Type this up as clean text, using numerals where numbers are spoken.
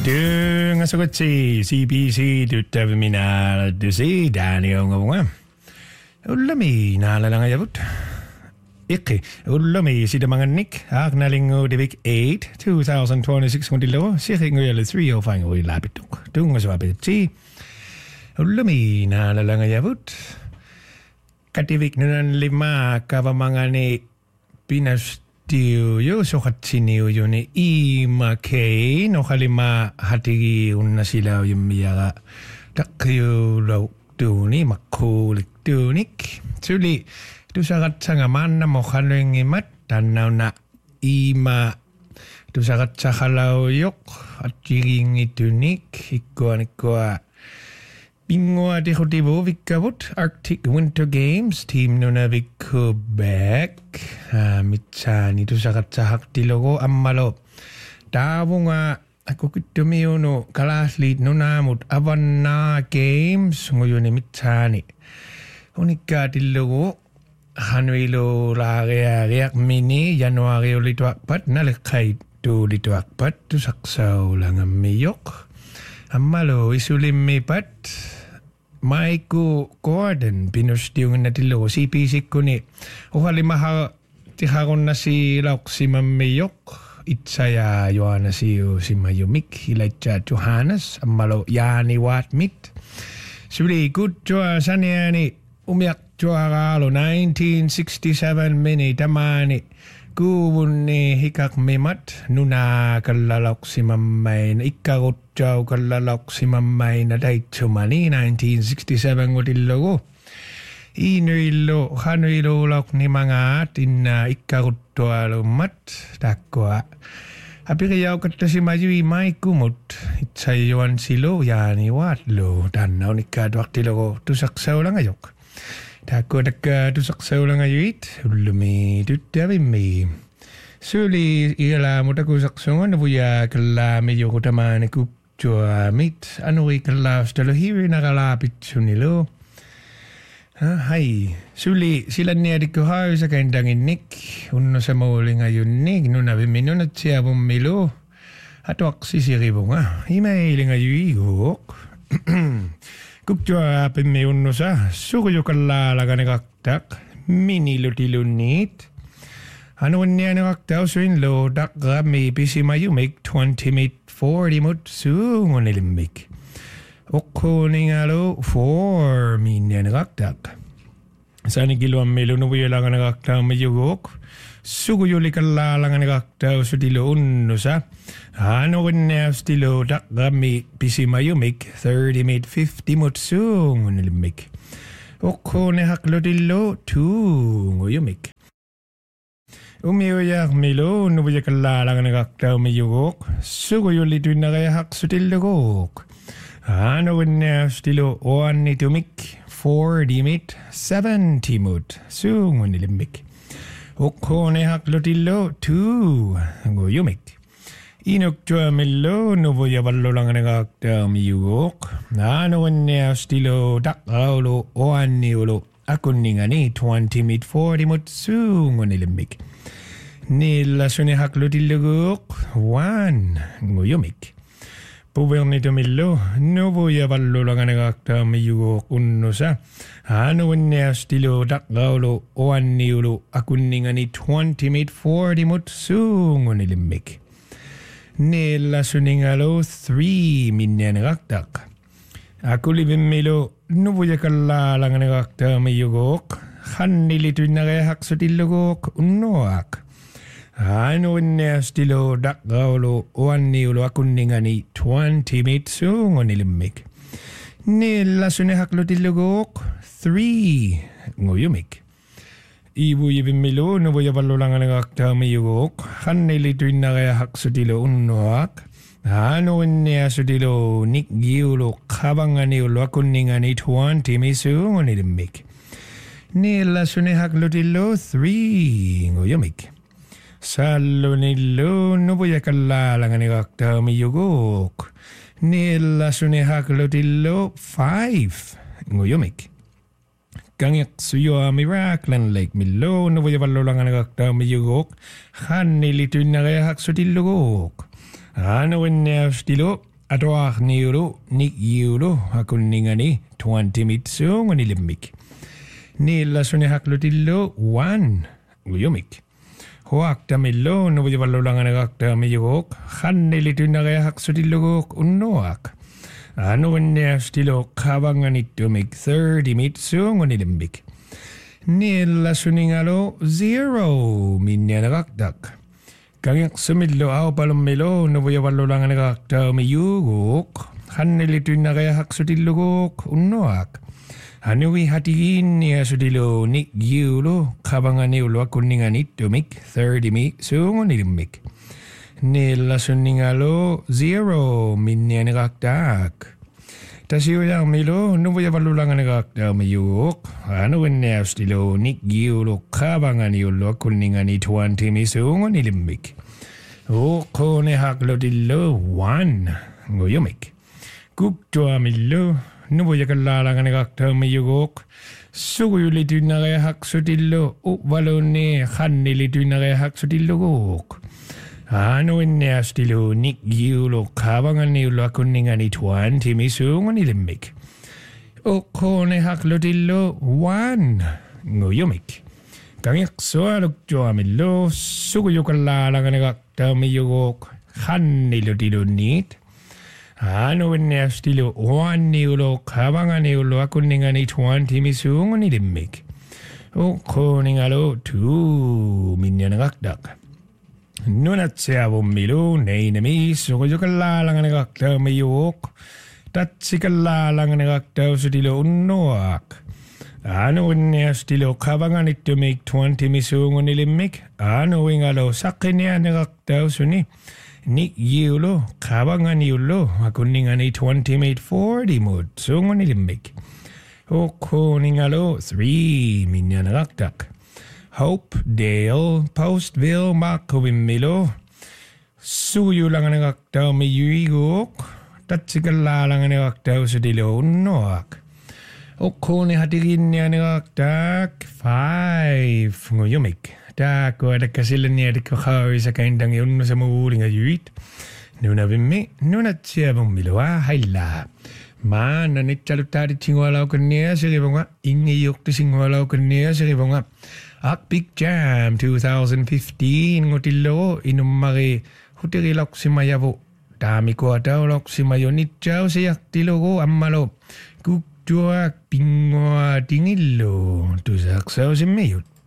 Dung asagotsi CBC tuttaviminal dusi Daniel Ullami nalalangayavut Ikke ullami sidamanganik agnalingo divik 8 2026 ngudilo siringoyale 305 labituk tungaswabiti Ullami nalalangayavut Kativik nunan 5 kavamangani pinas Tiu sokatsiniu yuni ima kei no halima hatigi unna sila yumiyaga takyu lau tuni makulik tunik suli tu sagat sangaman na mokhalengi mat tanaw na ima tu sagat sahalau yok at jiringi tunik ikwa Bingoa de Hotivo Vikavut Arctic Winter Games Team Nuna Vikubek Mitsani to Sakatsak Tilogo Amalo Tavunga ako kitumio no kalaslit nuna mut Avana Games Nguyuni Mitsani Unika Tilogo Hanuilo Larea Reak Mini Januari Lituakpat Nalekait to Lituakpat to Saksau Langamiyok Amalo isulim pat Maiku Gordon pinustiung na tilo CPC ko ni uhalimaha tiharon na si Lauksi Mameyok itsaya yoana si Mayumik hilacha Johannes amalo yani watmit suli good joa saniani umiak joa lo 1967 mini tamani Kuwuni hikak memat nuna kalalok si mamay na ikagot jaw kalalok si mamay na day tumani 1967 ngutilogo. Inuilo hanuilo lok ni mga atin na ikagot jaw mat takwa. Apirayaw kata si Majui may kumot itsayon silo yani watlo tanaw ni kadwak tilogo tusaksaw lang ayok. Tako taka tusaksaw lang ayuit, ulumi tutavimi. Suli ila mutaku saksongan nabuya kala medyo kutaman kupchua mit. Ano kala stalahiri nakalapit sunilo. Hai, suli sila niya di kuhaw sa kaindangin nik. Uno sa mauling ayun nik, nuna bimino na siya bumilo. Atwak sisiribo nga, imailing ayuigok. Kupchua pime unno sa sukuyo kalalaga nagaktak minilutilunit. Ano niya nagaktaw so in lo dakra may pisimayu make 20 mate 40 mut sungon nilimik. Oko ningalo 4 niya nagaktak. Sa nigilo ang melo nubuyo lang nagaktaw mayugok. Sukuyo likalalaga nagaktaw so dilo unno sa. Ano niya stilo dakra may pisimayu make 30 mate 50 mut sungon nilimik. Oko ne haklo dilo 2 nguyumik. Umiyak milo nubuya kalalang nagaktaw mayugok. Sukuyo lito na kaya haksutilagok. Ano niya stilo 1 nitumik 40 mate 70 mut sungon nilimik. Oko ne haklo dilo 2 nguyumik. Inok jua milo nubuya balo lang nagaktaw mayugok. Ano niya stilo dakaulo 1 niulo. Akun ningani 20 mate 40 mut sungon nilimik. Nila suni haklo tilugok 1 nguyumik. Puwer nito milo nubuya balo lang nagaktaw mayugok unno sa. Ano niya stilo dakaulo 1 niulo. Akun ningani 20 mate 40 mut sungon nilimik. Nila suningalo 3 minya nagaktak. Ako libin milo nubuya kalalang nagaktaw mayugok. Hanilito na kaya haksutilugok unnoak. Ano niya stilo dakaulo 1 niulo akun ningani 20 mate sungon nilimik. Nila sunihaklo tilugok 3 nguyumik. Ibu yibin milo nubuya balo lang nagaktaw mayugok. Hanilito na kaya haksutilo unnoak. Ano niya sutilo nikgiulo kabangan niulo akun ningani 20 mate sungon nilimik. Nila sunihaklo tilo 3 nguyumik. Salo nilo nubuya kalalang nagaktaw mayugok. Nila sunihaklo tilo 5 nguyumik. Kangyak suyo miraklan like milo nubuya balo lang nagaktaw mayugok. Hanilito na kaya haksutilugok. Ano niya stilo Atoach niulu, nik yulu, hakuningani, 20 mitsung, onilimik. Nila sunihaklutilo, 1, uyumik. Huaktamillo, nuvivalulanganagattamiyugok, hannilitunarehaksudilugok, unnoak. Stilo kavanganitumik, 30 mitsung, onilimik. Nila suningalo, 0, minyanagakdak. Kangyak sumidlo au palumilo nuvuyavallulangan nagakta miyugok hannilitunnagaya haksudillugok unnoak hanuwi hatigin niya sudilo nik giulo kabangani ulwa kunninganittumik 30 mi sungunilmik nila sunningalo 0 minniya nagaktak tasiyuyang milo nuvuyavallulangan nagakta miyugok hanuwin niya sudilo nik giulo kabangani ulwa kunningani 20 mi sungunilmik Kone haklodillo 1 nguyumik. Kuktuamillo nuvoyakallalanganegakta miyugok. Suguyulitunare haksudillo uvalone hannilitunare haksudillogok. Anuinneastilo nik giulo kavanganiulo akunningani 20 misunganilimik. Kone haklodillo 1 nguyumik. Kangyak soalukjoamillo suguyukallalanganegaktamiyugok hanniludilunit anuinneastilo oanniulo kavanganiulo akunningani 20 misunganilimik koningalo 2 minyanagakdak nunatseavummilu neinemi suguyukallalanganegaktamiyugok tatsikallalanganegaktausudilo unnoak Anuinneastilo kavanganittu make 20 misunganilimik anuingalo sakkinyanagaktausuni nik yiulo kavanganiulo akunningani 20 made 40 mood sunganilimik koningalo 3 minyanagaktak Hopedale Postville Makuwimmilo suyulanganagaktaumiyuigok tatsikallalanganagaktausudilo unnoak Kone hatiginianagaktak 5 nguyumik. Tako adakasilanniadikkahawi sa kaindang yun sa muuling ayuit. Nunavimmi, nunatsiavummiloa hailla. Nanitsalutari tingwalaw kanya siribonga. Ingiyukti singwalaw kanya siribonga. Big Jam 2015 ngutilo inumari hutirilok simayavo. Dami ko atawlok simayonitsaw siyak tilogo ammalo. Tuak pingwa tingillo tu saksaw si meyut.